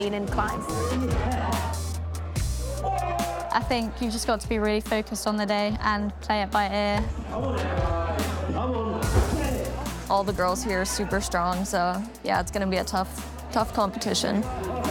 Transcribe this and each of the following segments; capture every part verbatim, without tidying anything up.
in climb. I think you've just got to be really focused on the day and play it by ear. All the girls here are super strong, so yeah, it's going to be a tough, tough competition.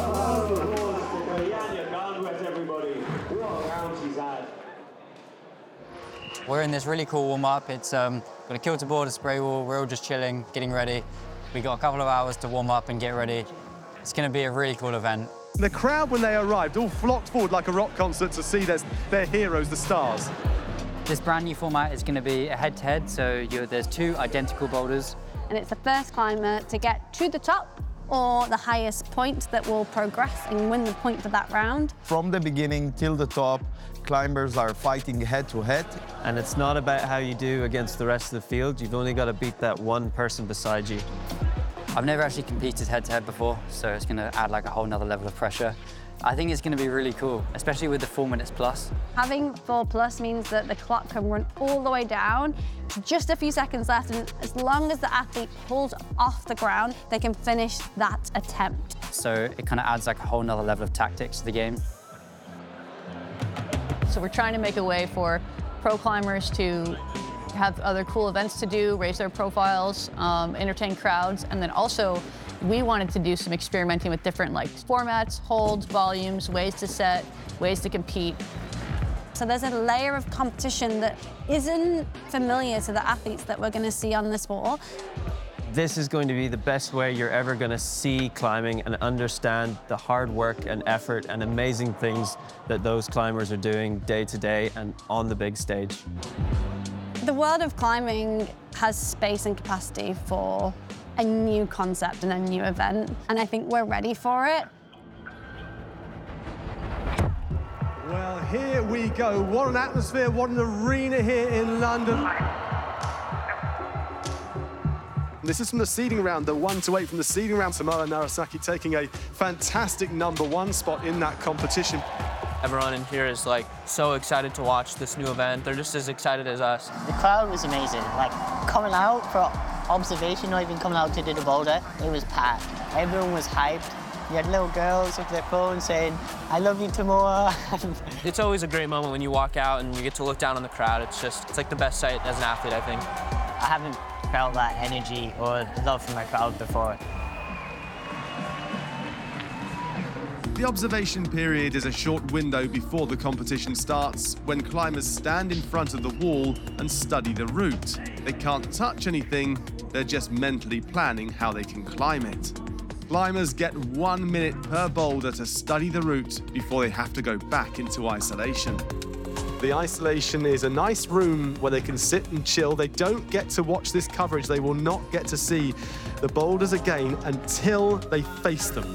We're in this really cool warm-up. It's um, got a kilter board, a spray wall. We're all just chilling, getting ready. We got a couple of hours to warm up and get ready. It's going to be a really cool event. The crowd, when they arrived, all flocked forward like a rock concert to see their, their heroes, the stars. This brand new format is going to be a head-to-head, so you're, there's two identical boulders. And it's the first climber to get to the top or the highest point that will progress and win the point for that round. From the beginning till the top, climbers are fighting head-to-head. And it's not about how you do against the rest of the field. You've only got to beat that one person beside you. I've never actually competed head-to-head before, so it's going to add like a whole nother level of pressure. I think it's going to be really cool, especially with the four minutes plus. Having four plus means that the clock can run all the way down to just a few seconds left, and as long as the athlete pulls off the ground, they can finish that attempt. So it kind of adds like a whole nother level of tactics to the game. So we're trying to make a way for pro climbers to have other cool events to do, raise their profiles, um, entertain crowds, and then also we wanted to do some experimenting with different like formats, holds, volumes, ways to set, ways to compete. So there's a layer of competition that isn't familiar to the athletes that we're going to see on this wall. This is going to be the best way you're ever going to see climbing and understand the hard work and effort and amazing things that those climbers are doing day to day and on the big stage. The world of climbing has space and capacity for a new concept and a new event, and I think we're ready for it. Well, here we go. What an atmosphere, what an arena here in London. This is from the seeding round, the one to eight from the seeding round. Tomoa Narasaki taking a fantastic number one spot in that competition. Everyone in here is like so excited to watch this new event. They're just as excited as us. The crowd was amazing. Like coming out for observation, not even coming out to do the boulder, it was packed. Everyone was hyped. You had little girls with their phones saying, "I love you, Tomoa." It's always a great moment when you walk out and you get to look down on the crowd. It's just, it's like the best sight as an athlete, I think. I haven't felt that energy or love from my crowd before. The observation period is a short window before the competition starts, when climbers stand in front of the wall and study the route. They can't touch anything, they're just mentally planning how they can climb it. Climbers get one minute per boulder to study the route before they have to go back into isolation. The isolation is a nice room where they can sit and chill. They don't get to watch this coverage. They will not get to see the boulders again until they face them.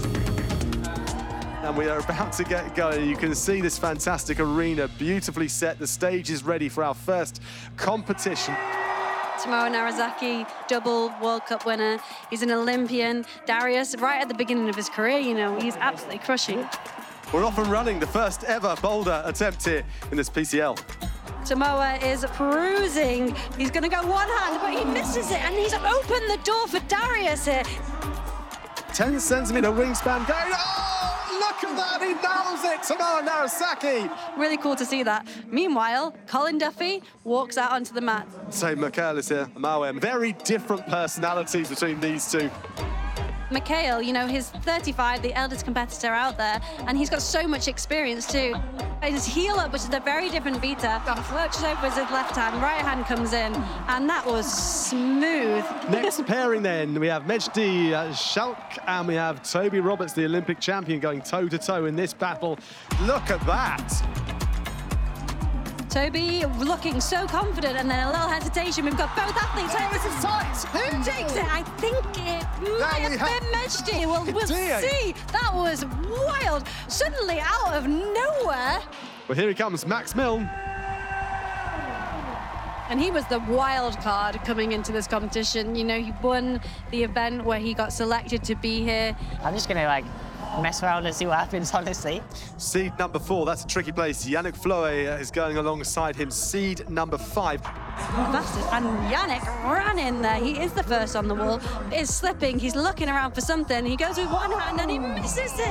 And we are about to get going. You can see this fantastic arena, beautifully set. The stage is ready for our first competition. Tomoa Narasaki, double World Cup winner. He's an Olympian. Darius, right at the beginning of his career, you know, he's absolutely crushing. We're off and running, the first ever boulder attempt here in this P C L. Tomoa is cruising. He's going to go one hand, but he misses it, and he's opened the door for Darius here. ten centimetre wingspan going. Oh, look at that, he nails it, Tomoa Narasaki. Really cool to see that. Meanwhile, Colin Duffy walks out onto the mat. So Mikhail is here, Mawem. Very different personalities between these two. Mikhail, you know, he's thirty-five, the eldest competitor out there, and he's got so much experience too. His heel up, which is a very different vita, lurches over with his left hand, right hand comes in, and that was smooth. Next pairing then, we have Mejdi Schalk and we have Toby Roberts, the Olympic champion, going toe-to-toe in this battle. Look at that. Toby looking so confident, and then a little hesitation. We've got both athletes. Oh, this is tight. Who takes it? I think it might have been Mejdi. Well, we'll see. That was wild. Suddenly, out of nowhere. Well, here he comes, Max Milne. And he was the wild card coming into this competition. You know, he won the event where he got selected to be here. I'm just gonna like mess around and see what happens, honestly. Seed number four, that's a tricky place. Yannick Floe is going alongside him. Seed number five. Fastest, and Yannick ran in there. He is the first on the wall. Is slipping, he's looking around for something. He goes with one hand and he misses it.